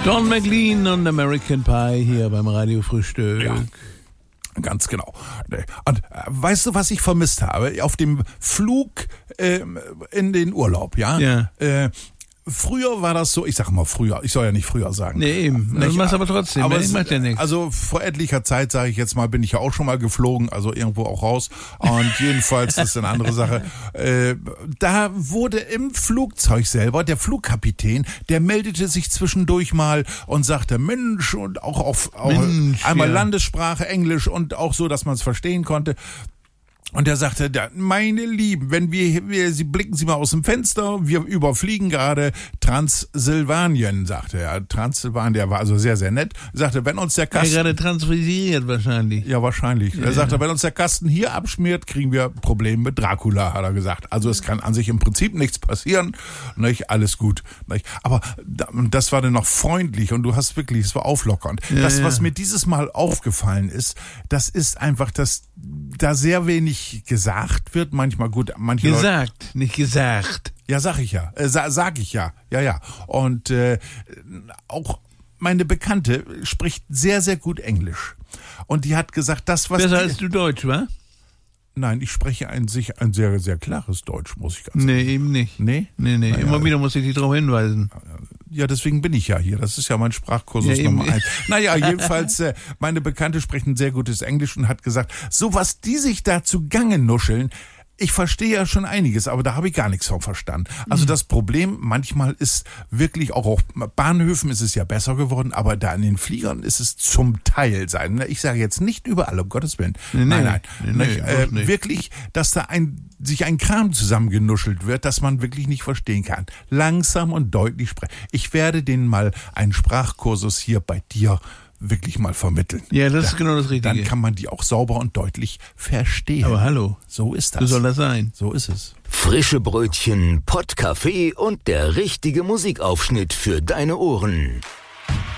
Don McLean und American Pie hier beim Radiofrühstück. Ja, ganz genau. Und weißt du, was ich vermisst habe? Auf dem Flug in den Urlaub, ja? Ja. Früher war das so, ich sag mal früher, ich soll ja nicht früher sagen. Nee, eben. Das machst aber trotzdem, aber ich mach ja nichts. Also vor etlicher Zeit, sage ich jetzt mal, bin ich ja auch schon mal geflogen, also irgendwo auch raus. Und jedenfalls, das ist eine andere Sache. Da wurde im Flugzeug selber, der Flugkapitän, der meldete sich zwischendurch mal und sagte Mensch und auch einmal ja. Landessprache, Englisch und auch so, dass man es verstehen konnte. Und er sagte, meine Lieben, wenn Sie blicken Sie mal aus dem Fenster, wir überfliegen gerade Transsilvanien, sagte er. Transsilvanien, der war also sehr, sehr nett. Er sagte, wenn uns der Kasten... gerade transferiert wahrscheinlich. Ja, wahrscheinlich. Er sagte, wenn uns der Kasten hier abschmiert, kriegen wir Probleme mit Dracula, hat er gesagt. Also es kann an sich im Prinzip nichts passieren, nicht? Alles gut. Nicht? Aber das war dann noch freundlich und du hast wirklich, es war auflockernd. Ja, was mir dieses Mal aufgefallen ist, das ist einfach, dass da sehr wenig gesagt wird, manchmal gut, manche Gesagt, Leute, nicht gesagt. Ja, sag ich ja. Sag ich ja. Ja. Und auch meine Bekannte spricht sehr, sehr gut Englisch. Und die hat gesagt, das, was... Besser als du Deutsch, wa? Nein, ich spreche ein sehr, sehr klares Deutsch, muss ich ganz sagen. Nee, eben nicht. Nee? Nee. Immer wieder muss ich dich darauf hinweisen. Ja, deswegen bin ich ja hier. Das ist ja mein Sprachkursus Nummer 1. Naja, jedenfalls, meine Bekannte spricht ein sehr gutes Englisch und hat gesagt, so was die sich da zu Gange nuscheln, ich verstehe ja schon einiges, aber da habe ich gar nichts von verstanden. Also das Problem manchmal ist wirklich, auch auf Bahnhöfen ist es ja besser geworden, aber da in den Fliegern ist es zum Teil sein. Ich sage jetzt nicht überall, um Gottes Willen. Nein. Nicht. Wirklich, dass da sich ein Kram zusammengenuschelt wird, das man wirklich nicht verstehen kann. Langsam und deutlich sprechen. Ich werde denen mal einen Sprachkursus hier bei dir wirklich mal vermitteln. Ja, das ist genau das Richtige. Dann kann man die auch sauber und deutlich verstehen. Aber hallo. So ist das. So soll das sein. So ist es. Frische Brötchen, Pottkaffee und der richtige Musikaufschnitt für deine Ohren.